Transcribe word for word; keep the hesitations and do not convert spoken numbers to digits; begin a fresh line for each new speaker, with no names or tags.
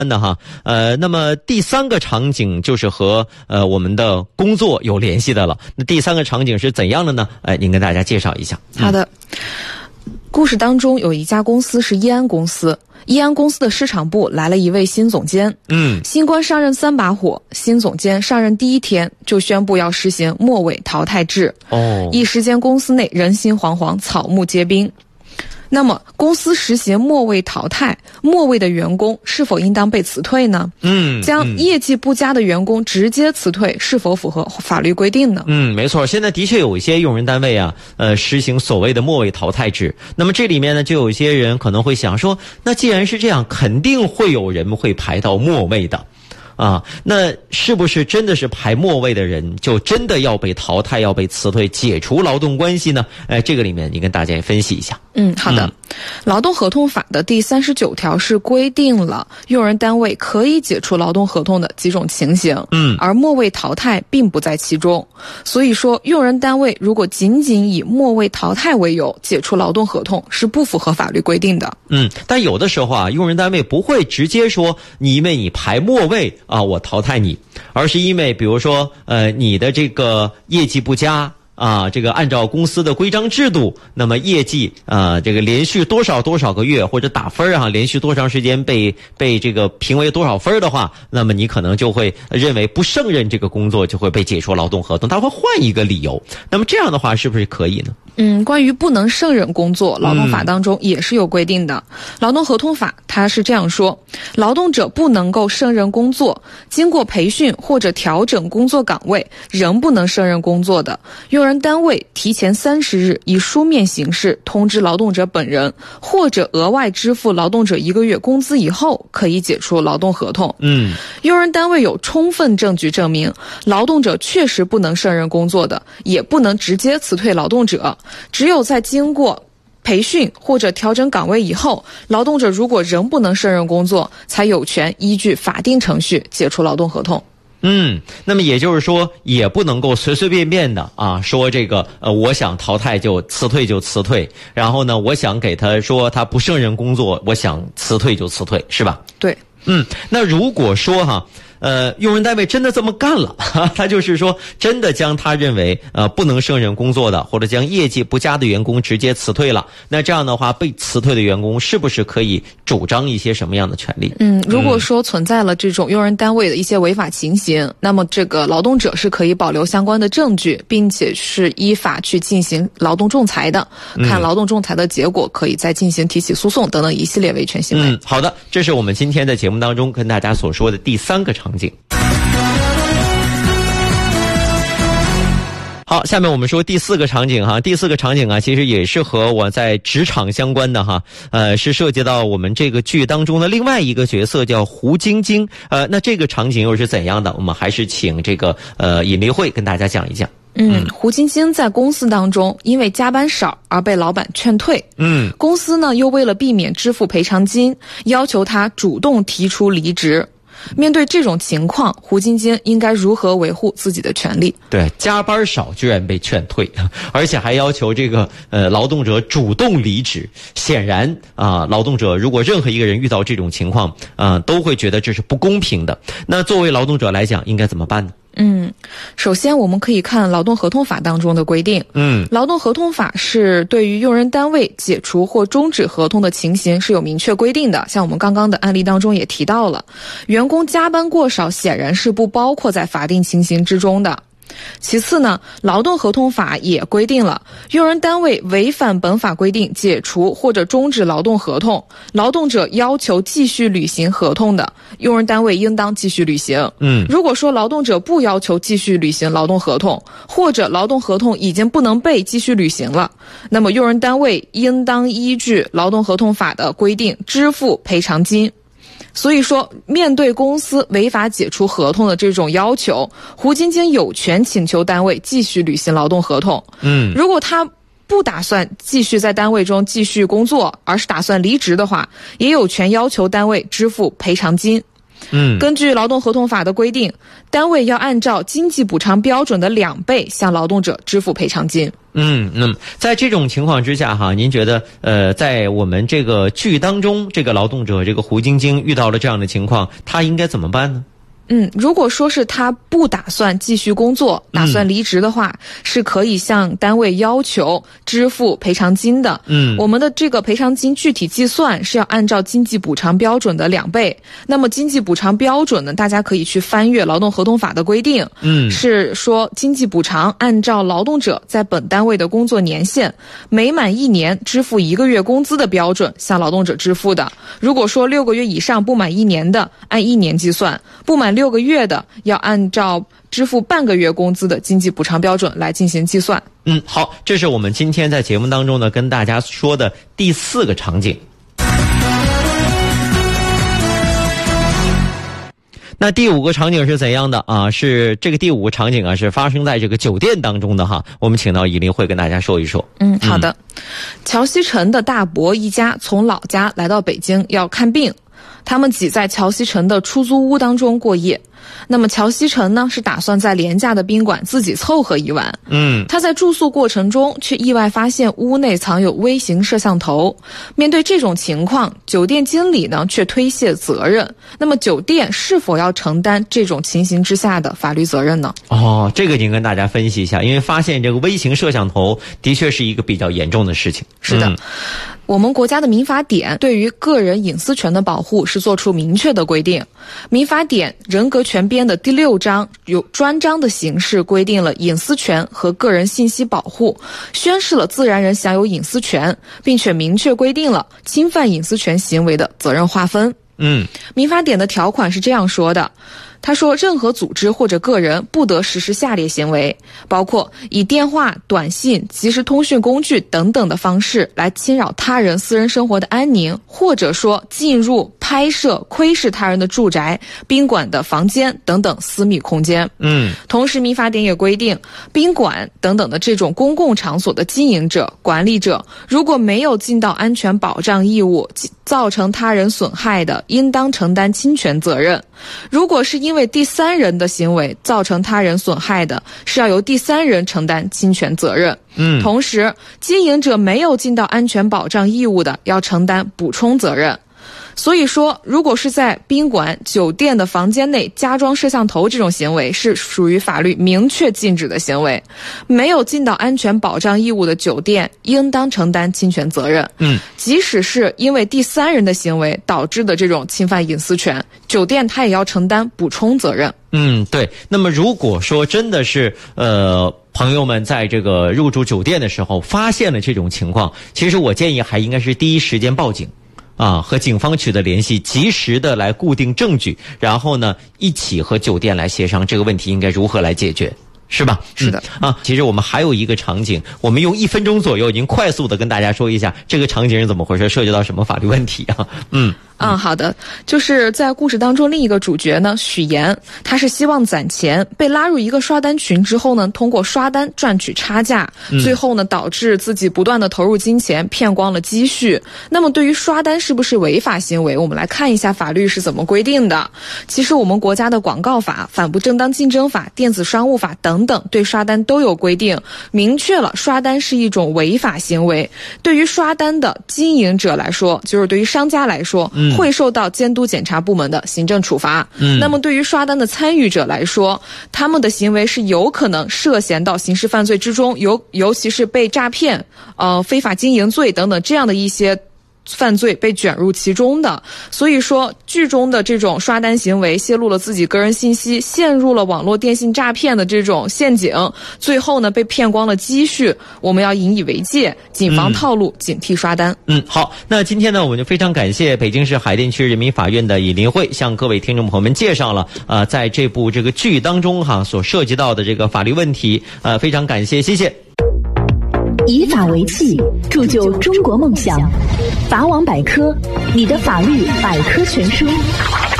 的哈，呃，那么第三个场景就是和呃我们的工作有联系的了。那第三个场景是怎样的呢？哎，您跟大家介绍一下。
好的，故事当中有一家公司是易安公司，易安公司的市场部来了一位新总监。
嗯，
新官上任三把火，新总监上任第一天就宣布要实行末位淘汰制。
哦，
一时间公司内人心惶惶，草木皆兵。那么公司实行末位淘汰，末位的员工是否应当被辞退呢？
嗯，
将业绩不佳的员工直接辞退，是否符合法律规定呢？
嗯，没错，现在的确有一些用人单位啊，呃，实行所谓的末位淘汰制。那么这里面呢，就有一些人可能会想说，那既然是这样，肯定会有人会排到末位的。啊，那是不是真的是排末位的人就真的要被淘汰、要被辞退、解除劳动关系呢？哎，这个里面你跟大家也分析一下。
嗯，好的。
嗯、
劳动合同法的第三十九条是规定了用人单位可以解除劳动合同的几种情形，
嗯，
而末位淘汰并不在其中。所以说，用人单位如果仅仅以末位淘汰为由解除劳动合同，是不符合法律规定的。
嗯，但有的时候啊，用人单位不会直接说你因为你排末位啊，我淘汰你，而是因为比如说呃你的这个业绩不佳。啊，这个按照公司的规章制度，那么业绩啊，这个连续多少多少个月或者打分啊，连续多长时间被被这个评为多少分的话，那么你可能就会认为不胜任这个工作，就会被解除劳动合同，他会换一个理由。那么这样的话是不是可以呢？
嗯，关于不能胜任工作，劳动法当中也是有规定的。嗯、劳动合同法它是这样说：劳动者不能够胜任工作，经过培训或者调整工作岗位仍不能胜任工作的，用人单位提前三十日以书面形式通知劳动者本人，或者额外支付劳动者一个月工资以后，可以解除劳动合同。
嗯，
用人单位有充分证据证明劳动者确实不能胜任工作的，也不能直接辞退劳动者。只有在经过培训或者调整岗位以后，劳动者如果仍不能胜任工作，才有权依据法定程序解除劳动合同。
嗯，那么也就是说，也不能够随随便便的啊，说这个呃，我想淘汰就辞退就辞退，然后呢，我想给他说他不胜任工作，我想辞退就辞退，是吧？
对。
嗯，那如果说哈。呃，用人单位真的这么干了，他就是说真的将他认为呃不能胜任工作的，或者将业绩不佳的员工直接辞退了。那这样的话，被辞退的员工是不是可以主张一些什么样的权利？
嗯，如果说存在了这种用人单位的一些违法情形，嗯、那么这个劳动者是可以保留相关的证据，并且是依法去进行劳动仲裁的。嗯、看劳动仲裁的结果，可以再进行提起诉讼等等一系列维权行为。
嗯，好的，这是我们今天的节目当中跟大家所说的第三个场景。好，下面我们说第四个场景哈，第四个场景啊，其实也是和我在职场相关的哈，呃，是涉及到我们这个剧当中的另外一个角色叫胡晶晶，呃，那这个场景又是怎样的？我们还是请这个呃尹丽慧跟大家讲一讲。
嗯，胡晶晶在公司当中因为加班少而被老板劝退。嗯，公司呢又为了避免支付赔偿金，要求他主动提出离职。面对这种情况，胡晶晶应该如何维护自己的权利？
对，加班少居然被劝退，而且还要求这个呃劳动者主动离职。显然啊、呃，劳动者如果任何一个人遇到这种情况啊、呃，都会觉得这是不公平的。那作为劳动者来讲，应该怎么办呢？
嗯，首先我们可以看劳动合同法当中的规定。嗯，劳动合同法是对于用人单位解除或终止合同的情形是有明确规定的，像我们刚刚的案例当中也提到了，员工加班过少显然是不包括在法定情形之中的。其次呢，劳动合同法也规定了，用人单位违反本法规定解除或者终止劳动合同，劳动者要求继续履行合同的，用人单位应当继续履行。嗯，如果说劳动者不要求继续履行劳动合同，或者劳动合同已经不能被继续履行了，那么用人单位应当依据劳动合同法的规定支付赔偿金。所以说，面对公司违法解除合同的这种要求，胡晶晶有权请求单位继续履行劳动合同。嗯，如果他不打算继续在单位中继续工作，而是打算离职的话，也有权要求单位支付赔偿金。嗯，根据劳动合同法的规定，单位要按照经济补偿标准的两倍向劳动者支付赔偿金。
嗯嗯，在这种情况之下哈，您觉得呃，在我们这个剧当中，这个劳动者这个胡晶晶遇到了这样的情况，他应该怎么办呢？
嗯，如果说是他不打算继续工作，打算离职的话，嗯、是可以向单位要求支付赔偿金的。嗯，我们的这个赔偿金具体计算是要按照经济补偿标准的两倍。那么经济补偿标准呢，大家可以去翻阅劳动合同法的规定。嗯，是说经济补偿按照劳动者在本单位的工作年限，每满一年支付一个月工资的标准向劳动者支付的。如果说六个月以上不满一年的，按一年计算；不满六个月的，要按照支付半个月工资的经济补偿标准来进行计算。
嗯，好，这是我们今天在节目当中呢跟大家说的第四个场景。那第五个场景是怎样的啊？是这个第五个场景啊，是发生在这个酒店当中的哈。我们请到尹林慧跟大家说一说。
嗯，好的。嗯、乔锡成的大伯一家从老家来到北京要看病。他们挤在乔锡成的出租屋当中过夜。那么乔锡成呢，是打算在廉价的宾馆自己凑合一晚。嗯，他在住宿过程中却意外发现屋内藏有微型摄像头。面对这种情况，酒店经理呢却推卸责任。那么酒店是否要承担这种情形之下的法律责任呢？
哦，这个您跟大家分析一下，因为发现这个微型摄像头的确是一个比较严重的事情。
是的。
嗯，
我们国家的民法典对于个人隐私权的保护是做出明确的规定。民法典人格权编的第六章有专章的形式规定了隐私权和个人信息保护，宣示了自然人享有隐私权，并且明确规定了侵犯隐私权行为的责任划分。嗯，民法典的条款是这样说的。他说，任何组织或者个人不得实施下列行为，包括以电话、短信、即时通讯工具等等的方式来侵扰他人私人生活的安宁，或者说进入、拍摄、窥视他人的住宅、宾馆的房间等等私密空间。嗯，同时民法典也规定，宾馆等等的这种公共场所的经营者、管理者，如果没有尽到安全保障义务，造成他人损害的，应当承担侵权责任。如果是因为第三人的行为造成他人损害的，是要由第三人承担侵权责任。嗯，同时经营者没有尽到安全保障义务的，要承担补充责任。所以说，如果是在宾馆、酒店的房间内加装摄像头这种行为，是属于法律明确禁止的行为。没有尽到安全保障义务的酒店，应当承担侵权责任。嗯，即使是因为第三人的行为导致的这种侵犯隐私权，酒店它也要承担补充责任。
嗯，对。那么如果说真的是呃。朋友们在这个入住酒店的时候发现了这种情况，其实我建议还应该是第一时间报警啊，和警方取得联系，及时的来固定证据，然后呢一起和酒店来协商这个问题应该如何来解决，是吧？
是的。
嗯、啊，其实我们还有一个场景，我们用一分钟左右已经快速的跟大家说一下这个场景是怎么回事，涉及到什么法律问题啊？嗯。
嗯，好的，就是在故事当中另一个主角呢，许岩，他是希望攒钱，被拉入一个刷单群之后呢，通过刷单赚取差价，最后呢导致自己不断的投入金钱，骗光了积蓄。那么对于刷单是不是违法行为，我们来看一下法律是怎么规定的。其实我们国家的广告法、反不正当竞争法、电子商务法等等对刷单都有规定，明确了刷单是一种违法行为。对于刷单的经营者来说，就是对于商家来说，嗯会受到监督检查部门的行政处罚。嗯，那么对于刷单的参与者来说，他们的行为是有可能涉嫌到刑事犯罪之中，尤尤其是被诈骗、呃非法经营罪等等这样的一些犯罪被卷入其中的。所以说剧中的这种刷单行为泄露了自己个人信息，陷入了网络电信诈骗的这种陷阱，最后呢被骗光了积蓄，我们要引以为戒，谨防套路，嗯、警惕刷单。
嗯，好，那今天呢我们就非常感谢北京市海淀区人民法院的尹林慧向各位听众朋友们介绍了呃在这部这个剧当中哈所涉及到的这个法律问题，呃非常感谢，谢谢。
以法为器，铸就中国梦想。法网百科，你的法律百科全书。